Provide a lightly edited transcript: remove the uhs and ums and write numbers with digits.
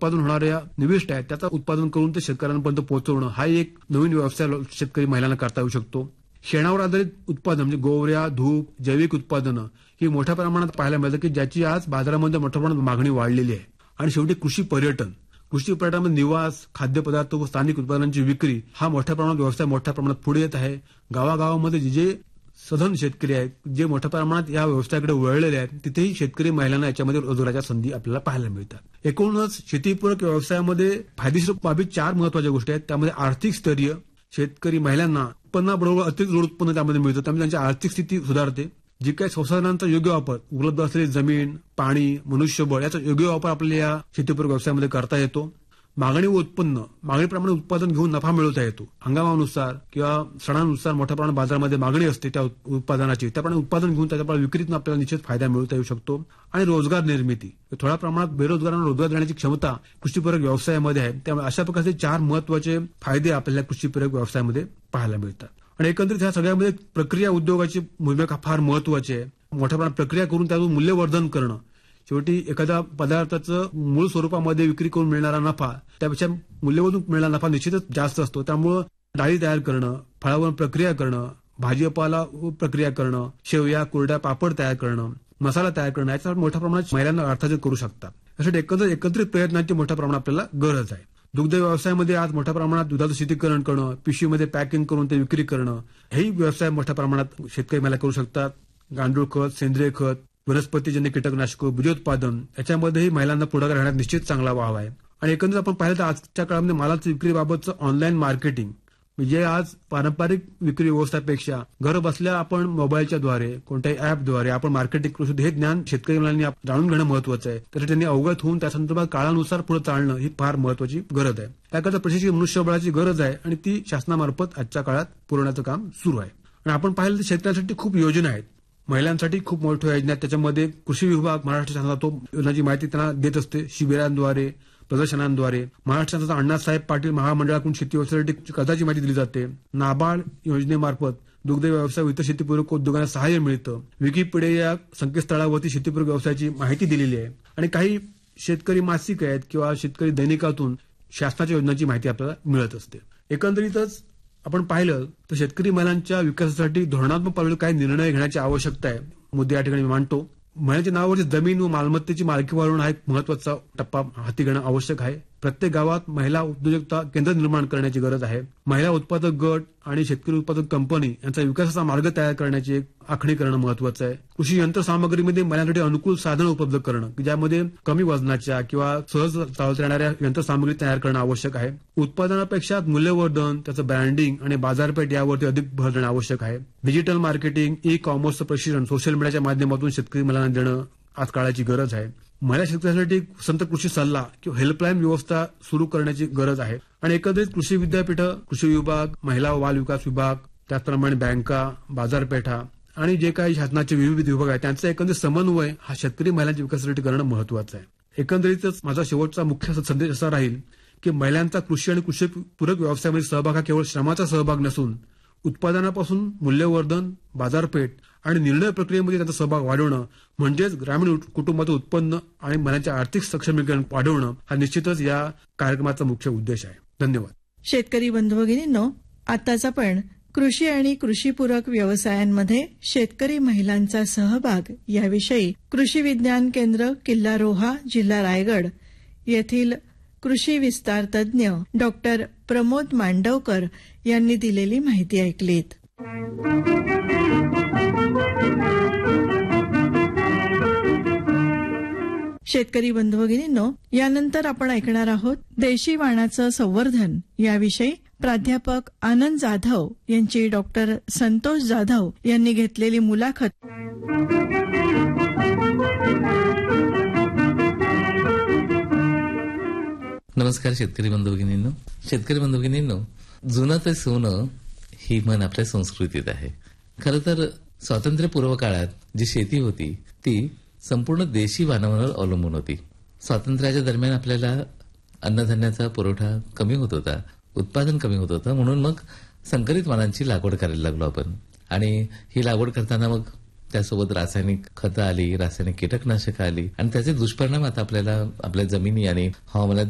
उत्पादन होणाऱ्या निविष्ट आहेत त्याचं उत्पादन करून ते शेतकऱ्यांपर्यंत पोहोचवणं हा एक नवीन व्यवसाय शेतकरी महिलांना करता येऊ शकतो. शेणावर आधारित उत्पादन म्हणजे गोवऱ्या, धूप, जैविक उत्पादनं ही मोठ्या प्रमाणात पाहायला मिळतं की ज्याची आज बाजारामध्ये मोठ्या प्रमाणात मागणी वाढलेली आहे. आणि शेवटी कृषी पर्यटनामध्ये निवास, खाद्यपदार्थ व स्थानिक उत्पादनांची विक्री हा मोठ्या प्रमाणात व्यवसाय मोठ्या प्रमाणात पुढे येत आहे. गावागावामध्ये जे सधन शेतकरी आहेत जे मोठ्या प्रमाणात या व्यवसायाकडे वळलेले आहेत तिथेही शेतकरी महिलांना याच्यामध्ये रोजगाराच्या संधी आपल्याला पाहायला मिळतात. एकूणच शेतीपूरक व्यवसायामध्ये फायदेशीर बाबी 4 महत्वाच्या गोष्टी आहेत. त्यामध्ये आर्थिक स्थैर्य, शेतकरी महिलांना उत्पन्नाबरोबर अतिरिक्त जोड उत्पन्न त्यामध्ये मिळतं, त्यामुळे त्यांची आर्थिक स्थिती सुधारते. जी काही संसाधनांचा योग्य वापर, उपलब्ध असलेली जमीन, पाणी, मनुष्यबळ याचा योग्य वापर आपल्याला या शेतीपूरक व्यवसायामध्ये करता येतो. मागणी व उत्पन्न, मागणीप्रमाणे उत्पादन घेऊन नफा मिळवता येतो. हंगामानुसार किंवा सणानुसार मोठ्या प्रमाणात बाजारामध्ये मागणी असते त्या उत्पादनाची, त्याप्रमाणे उत्पादन घेऊन त्याच्याप्रमाणे विक्रीतून आपल्याला निश्चित फायदा मिळवता येऊ शकतो. आणि रोजगार निर्मिती, थोड्या प्रमाणात बेरोजगारांना रोजगार देण्याची क्षमता कृषीपूरक व्यवसायामध्ये आहे. त्यामुळे अशा प्रकारचे 4 महत्वाचे फायदे आपल्याला कृषीपूरक व्यवसायामध्ये पाहायला मिळतात. आणि एकंदरीत ह्या सगळ्यामध्ये प्रक्रिया उद्योगाची भूमिका फार महत्वाची आहे. मोठ्या प्रमाणात प्रक्रिया करून त्यातून मूल्यवर्धन करणं, शेवटी एखाद्या पदार्थाचं मूळ स्वरूपामध्ये विक्री करून मिळणारा नफा त्यापेक्षा मूल्यवर्धन मिळणारा नफा निश्चितच जास्त असतो. त्यामुळे डाळी तयार करणं, फळावर प्रक्रिया करणं, भाजीपाला प्रक्रिया करणं, शेवया, कुरड्या, पापड तयार करणं, मसाला तयार करणं याच्यावर मोठ्या प्रमाणात महिलांना अर्थार्जन करू शकतात. यासाठी एकत्रित प्रयत्नांची मोठ्या प्रमाणात आपल्याला गरज आहे. दुग्ध व्यवसायामध्ये आज मोठ्या प्रमाणात दुधाचं शीतीकरण करणं, पिशवीमध्ये पॅकिंग करून ते विक्री करणं हेही व्यवसाय मोठ्या प्रमाणात शेतकरी महिला करू शकतात. गांडूळ खत, सेंद्रिय खत, वनस्पतीजन्य कीटकनाशक, बीजोत्पादन याच्यामध्येही महिलांना पुढाकार घेण्यात निश्चित चांगला वाव आहे. आणि एकंदरीत आपण पाहिलं तर आजच्या काळामध्ये मालाच्या विक्रीबाबतचं ऑनलाईन मार्केटिंग म्हणजे आज पारंपरिक विक्री व्यवस्थेपेक्षा घर बसल्या आपण मोबाईलच्या द्वारे कोणत्याही ऍपद्वारे आपण मार्केटिंग करू शकतो. हे ज्ञान शेतकरी महिलांनी जाणून घेणं महत्वाचं आहे. त्यासाठी त्यांनी अवगत होऊन त्या संदर्भात काळानुसार पुढे चालणं ही फार महत्वाची गरज आहे. त्याकरता प्रशिक्षित मनुष्यबळाची गरज आहे आणि ती शासनामार्फत आजच्या काळात पुरवण्याचं काम सुरू आहे. आणि आपण पाहिलं तर शेतकऱ्यांसाठी खूप योजना आहेत, महिलांसाठी खूप मोठ्या योजना आहेत. त्याच्यामध्ये कृषी विभाग महाराष्ट्र शासनाचा तो योजनाची माहिती त्यांना देत असते. शिबिरांद्वारे, प्रदर्शनांद्वारे महाराष्ट्र शासनाचा अण्णासाहेब पाटील महामंडळाकडून शेती व्यवसायासाठी कर्जाची माहिती दिली जाते. नाबार्ड योजनेमार्फत दुग्ध व्यवसाय व इतर शेतीपूरक उद्योगांना सहाय्य मिळतं. विकिपीडिया या संकेतस्थळावरती शेतीपूरक व्यवसायाची माहिती दिलेली आहे. आणि काही शेतकरी मासिक आहेत किंवा शेतकरी दैनिकातून शासनाच्या योजनांची माहिती आपल्याला मिळत असते. एकंदरीतच आपण पाहिलं तर शेतकरी महिलांच्या विकासासाठी धोरणात्मक पातळीवर काही निर्णय घेण्याची आवश्यकता आहे. मुद्दे या ठिकाणी मी मांडतो. महिलांच्या नावावरची जमीन व मालमत्तेची मालकी वाढवणं हा एक महत्वाचा टप्पा हाती घेणं आवश्यक आहे. प्रत्येक गावात महिला उद्योजकता केंद्र निर्माण करण्याची गरज आहे. महिला उत्पादक गट आणि शेतकरी उत्पादक कंपनी यांचा विकासाचा मार्ग तयार करण्याची एक आखणी करणं महत्वाचं आहे. कृषी यंत्रसामग्रीमध्ये महिलांसाठी अनुकूल साधनं उपलब्ध करणं ज्यामध्ये कमी वजनाच्या किंवा सहज चालता येणाऱ्या यंत्रसामग्री तयार करणं आवश्यक आहे. उत्पादनापेक्षा मूल्यवर्धन, त्याचं ब्रँडिंग आणि बाजारपेठ यावरती अधिक भर देणं आवश्यक आहे. डिजिटल मार्केटिंग, ई कॉमर्सचं प्रशिक्षण सोशल मीडियाच्या माध्यमातून शेतकरी महिलांना देणं आज काळाची गरज आहे. महिला शेतकऱ्यांसाठी संत कृषी सल्ला किंवा हेल्पलाईन व्यवस्था सुरू करण्याची गरज आहे. आणि एकंदरीत कृषी विद्यापीठं, कृषी विभाग, महिला व बाल विकास विभाग, त्याचप्रमाणे बँका, बाजारपेठा आणि जे काही शासनाचे विविध विभाग आहेत त्यांचा एकंदरीत समन्वय हा शेतकरी महिलांच्या विकासासाठी करणं महत्वाचं आहे. एकंदरीतच माझा शेवटचा मुख्य संदेश असा राहील की महिलांचा कृषी आणि कृषीपूरक व्यवसायामध्ये सहभाग हा केवळ श्रमाचा सहभाग नसून उत्पादनापासून मूल्यवर्धन, बाजारपेठ आणि निर्णय प्रक्रियेमध्ये त्यांचा सहभाग वाढवणं म्हणजेच ग्रामीण कुटुंबाचं उत्पन्न आणि महिलांच्या आर्थिक सक्षमीकरण वाढवणं हा निश्चितच या कार्यक्रमाचा मुख्य उद्देश आहे. धन्यवाद. शेतकरी बंधू भगिनींनो, आताच आपण कृषी आणि कृषीपूरक व्यवसायांमध्ये शेतकरी महिलांचा सहभाग याविषयी कृषी विज्ञान केंद्र किल्ला रोहा, जिल्हा रायगड येथील कृषी विस्तार तज्ञ डॉक्टर प्रमोद मांडवकर यांनी दिलेली माहिती ऐकलीत. शेतकरी बंधू भगिनींनो, यानंतर आपण ऐकणार आहोत देशी वाणाचं संवर्धन याविषयी प्राध्यापक आनंद जाधव यांची डॉक्टर संतोष जाधव यांनी घेतलेली मुलाखत. नमस्कार शेतकरी बंधू भगिनींनो. शेतकरी बंधू भगिनींनो, जुनं ते सोनं ही म्हण आपल्या संस्कृतीत आहे. खरं तर स्वातंत्र्यपूर्व काळात जी शेती होती ती संपूर्ण देशी वाणावर अवलंबून होती. स्वातंत्र्याच्या दरम्यान आपल्याला अन्नधान्याचा पुरवठा कमी होत होता, उत्पादन कमी होत होतं, म्हणून मग संकरित वाणांची लागवड करायला लागलो आपण. आणि ही लागवड करताना मग त्यासोबत रासायनिक खतं आली, रासायनिक कीटकनाशकं आली आणि त्याचे दुष्परिणाम आता आपल्याला आपल्या जमिनी आणि हवामानात